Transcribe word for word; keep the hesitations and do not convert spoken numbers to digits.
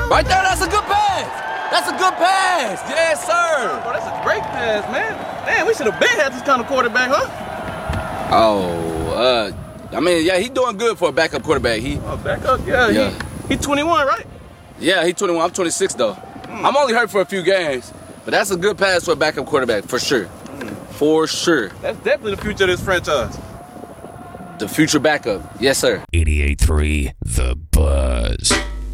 Right there, that's a good pass. That's a good pass. Yes, sir. Bro, that's a great pass, man. Damn, we should have been had this kind of quarterback, huh? Oh, uh, I mean, yeah, he doing good for a backup quarterback. He, Oh, backup? Yeah, Yeah. he, he twenty-one, right? yeah, he twenty-one. I'm twenty-six though. Mm. I'm only hurt for a few games, but that's a good pass for a backup quarterback for sure. Mm. For sure. That's definitely the future of this franchise. The future backup. Yes, sir. eighty-eight point three The